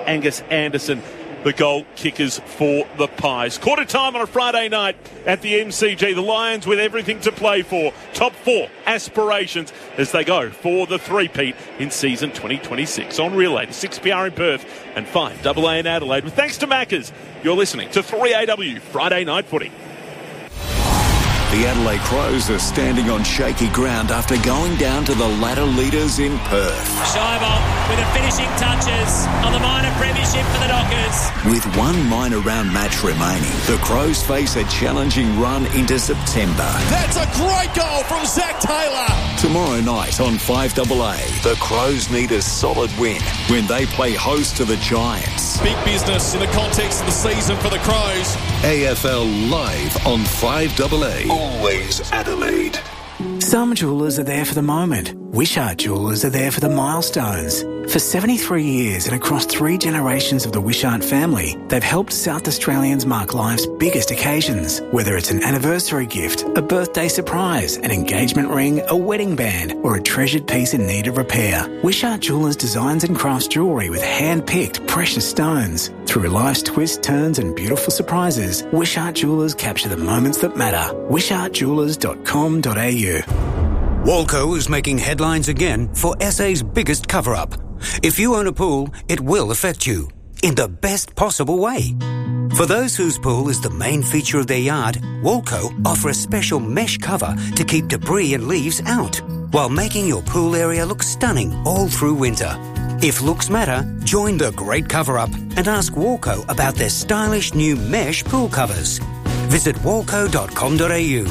Angus Anderson, the goal kickers for the Pies. Quarter time on a Friday night at the MCG. The Lions with everything to play for. Top 4 aspirations as they go for the three-peat in season 2026. On Real 8, 6PR in Perth and 5AA in Adelaide. With thanks to Maccas, you're listening to 3AW Friday Night Footy. The Adelaide Crows are standing on shaky ground after going down to the ladder leaders in Perth. Scheibel with the finishing touches on the minor premiership for the Dockers. With one minor round match remaining, the Crows face a challenging run into September. That's a great goal from Zach Taylor. Tomorrow night on 5AA, the Crows need a solid win when they play host to the Giants. Big business in the context of the season for the Crows. AFL Live on 5AA. Always Adelaide. Some jewellers are there for the moment. Wishart Jewellers are there for the milestones. For 73 years and across 3 generations of the Wishart family, they've helped South Australians mark life's biggest occasions. Whether it's an anniversary gift, a birthday surprise, an engagement ring, a wedding band, or a treasured piece in need of repair, Wishart Jewellers designs and crafts jewellery with hand-picked precious stones. Through life's twists, turns and beautiful surprises, Wishart Jewellers capture the moments that matter. wishartjewellers.com.au. Walco is making headlines again for SA's biggest cover-up. If you own a pool, it will affect you in the best possible way. For those whose pool is the main feature of their yard, Walco offer a special mesh cover to keep debris and leaves out, while making your pool area look stunning all through winter. If looks matter, join the great cover-up and ask Walco about their stylish new mesh pool covers. Visit walco.com.au.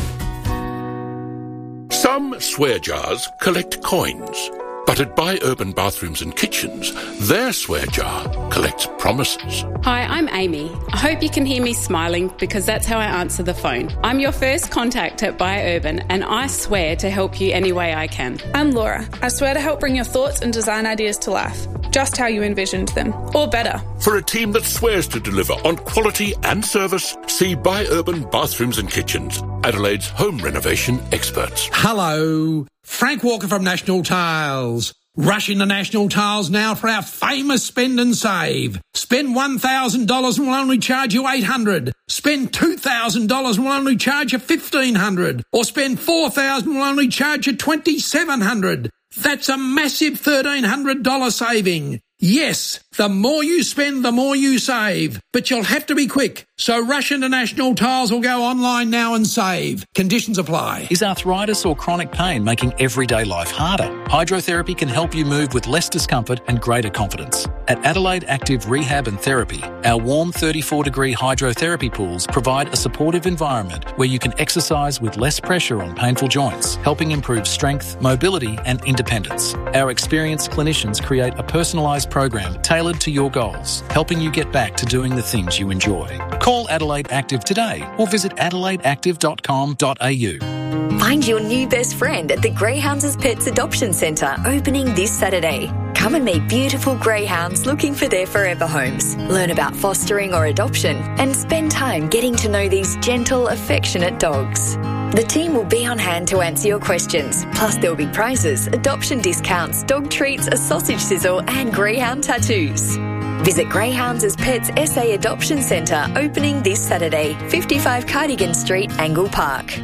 Some swear jars collect coins, but at Buy Urban Bathrooms and Kitchens, their swear jar collects promises. Hi, I'm Amy. I hope you can hear me smiling because that's how I answer the phone. I'm your first contact at Buy Urban and I swear to help you any way I can. I'm Laura. I swear to help bring your thoughts and design ideas to life, just how you envisioned them, or better. For a team that swears to deliver on quality and service, see Buy Urban Bathrooms and Kitchens, Adelaide's home renovation experts. Hello, Frank Walker from National Tiles. Rush into National Tiles now for our famous spend and save. Spend $1,000 and we'll only charge you $800. Spend $2,000 and we'll only charge you $1,500. Or spend $4,000 and we'll only charge you $2,700. That's a massive $1,300 saving. Yes, the more you spend, the more you save. But you'll have to be quick. So rush into National Tiles or go online now and save. Conditions apply. Is arthritis or chronic pain making everyday life harder? Hydrotherapy can help you move with less discomfort and greater confidence. At Adelaide Active Rehab and Therapy, our warm 34-degree hydrotherapy pools provide a supportive environment where you can exercise with less pressure on painful joints, helping improve strength, mobility and independence. Our experienced clinicians create a personalised program tailored to your goals, helping you get back to doing the things you enjoy. Call Adelaide Active today or visit adelaideactive.com.au. Find your new best friend at the Greyhounds Pets Adoption Centre, opening this Saturday. Come and meet beautiful greyhounds looking for their forever homes. Learn about fostering or adoption and spend time getting to know these gentle, affectionate dogs. The team will be on hand to answer your questions. Plus there'll be prizes, adoption discounts, dog treats, a sausage sizzle and greyhound tattoos. Visit Greyhounds Pets SA Adoption Centre, opening this Saturday, 55 Cardigan Street, Angle Park.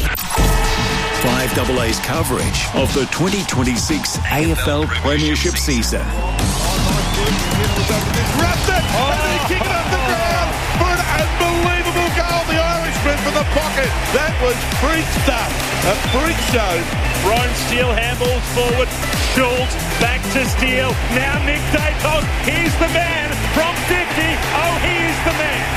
5AA's coverage of the 2026 AFL Premiership season. Wrapped it, and they kick it up the ground for an unbelievable goal. The Irishman from the pocket. That was freak stuff. A freak show. Ryan Steele handballs forward. Schultz back to Steele. Now Nick Dacos. He's the man from 50. Oh, he is the man.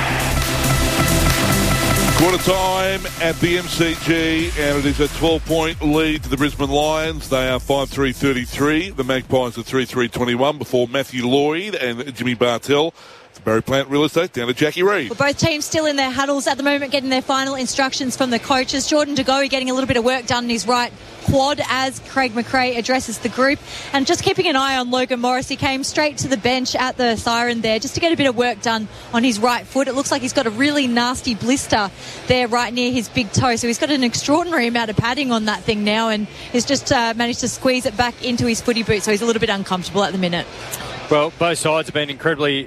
Quarter time at the MCG, and it is a 12-point lead to the Brisbane Lions. They are 5-3-33. The Magpies are 3-3-21 before Matthew Lloyd and Jimmy Bartell. Barry Plant Real Estate down to Jackie Reid. Well, both teams still in their huddles at the moment, getting their final instructions from the coaches. Jordan De Goey getting a little bit of work done in his right quad as Craig McRae addresses the group, and just keeping an eye on Logan Morris. He came straight to the bench at the siren there just to get a bit of work done on his right foot. It looks like he's got a really nasty blister there right near his big toe, so he's got an extraordinary amount of padding on that thing now, and he's just managed to squeeze it back into his footy boot, so he's a little bit uncomfortable at the minute. Well, both sides have been incredibly